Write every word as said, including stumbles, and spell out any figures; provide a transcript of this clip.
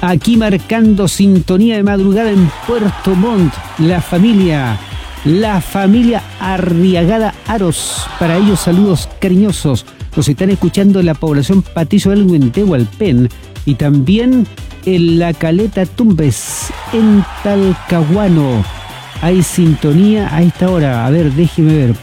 Aquí marcando sintonía de madrugada en Puerto Montt, la familia, la familia Arriagada Aros. Para ellos saludos cariñosos. Nos están escuchando en la población Patillo del Huentehualpén y también en la Caleta Tumbes, en Talcahuano. Hay sintonía a esta hora. A ver, déjeme ver.